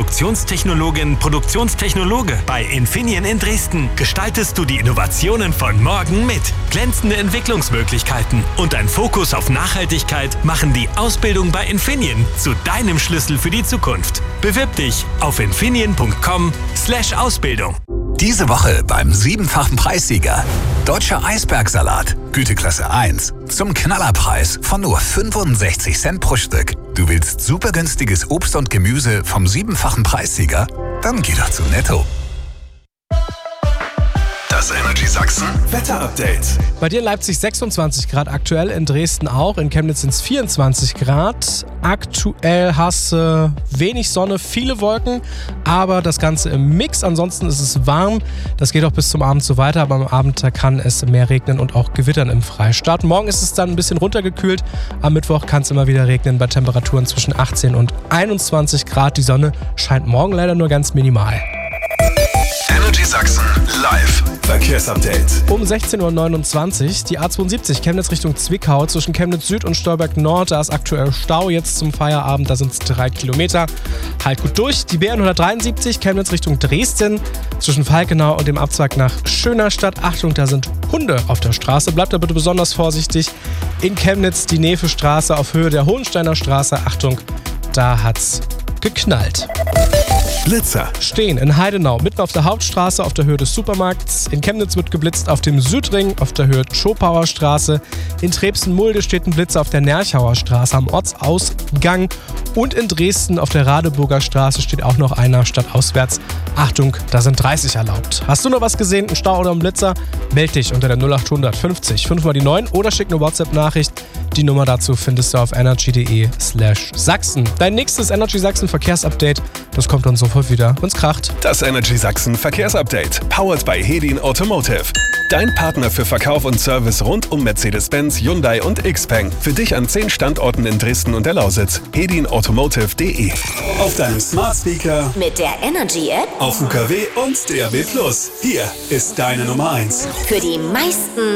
Produktionstechnologin, Produktionstechnologe. Bei Infineon in Dresden gestaltest du die Innovationen von morgen mit. Glänzende Entwicklungsmöglichkeiten und ein Fokus auf Nachhaltigkeit machen die Ausbildung bei Infineon zu deinem Schlüssel für die Zukunft. Bewirb dich auf infineon.com/Ausbildung. Diese Woche beim 7-fachen Preissieger. Deutscher Eisbergsalat, Güteklasse 1. Zum Knallerpreis von nur 65 Cent pro Stück. Du willst super günstiges Obst und Gemüse vom 7-fachen Preissieger? Dann geh doch zu Netto. Das Energy Sachsen Wetter-Update. Bei dir in Leipzig 26 Grad aktuell, in Dresden auch, in Chemnitz sind es 24 Grad. Aktuell hast du wenig Sonne, viele Wolken, aber das Ganze im Mix. Ansonsten ist es warm, das geht auch bis zum Abend so weiter, aber am Abend kann es mehr regnen und auch gewittern im Freistaat. Morgen ist es dann ein bisschen runtergekühlt, am Mittwoch kann es immer wieder regnen bei Temperaturen zwischen 18 und 21 Grad. Die Sonne scheint morgen leider nur ganz minimal. Energy Sachsen live Verkehrsupdate. Um 16.29 Uhr die A72 Chemnitz Richtung Zwickau zwischen Chemnitz Süd und Stolberg Nord. Da ist aktuell Stau jetzt zum Feierabend, da sind es 3 Kilometer. Halt gut durch. Die BN 173 Chemnitz Richtung Dresden zwischen Falkenau und dem Abzweig nach Schönerstadt. Achtung, da sind Hunde auf der Straße. Bleibt da bitte besonders vorsichtig. In Chemnitz die Nefe-Straße auf Höhe der Hohensteiner Straße. Achtung, da hat's geknallt. Blitzer Stehen in Heidenau, mitten auf der Hauptstraße auf der Höhe des Supermarkts. In Chemnitz wird geblitzt auf dem Südring auf der Höhe Schopauer Straße. In Trebsen-Mulde steht ein Blitzer auf der Nerchauer Straße am Ortsausgang. Und in Dresden auf der Radeburger Straße steht auch noch einer stadtauswärts. Achtung, da sind 30 erlaubt. Hast du noch was gesehen, einen Stau oder einen Blitzer? Meld dich unter der 0800 50 5 mal die 9 oder schick eine WhatsApp-Nachricht. Die Nummer dazu findest du auf energy.de/Sachsen. Dein nächstes Energy Sachsen Verkehrsupdate, das kommt dann sofort wieder, wenn's kracht. Das Energy Sachsen Verkehrsupdate, powered by Hedin Automotive. Dein Partner für Verkauf und Service rund um Mercedes-Benz, Hyundai und Xpeng. Für dich an 10 Standorten in Dresden und der Lausitz. hedinautomotive.de. Auf deinem Smart Speaker, Mit der Energy App auf UKW und DAB+. Hier ist deine Nummer 1. für die meisten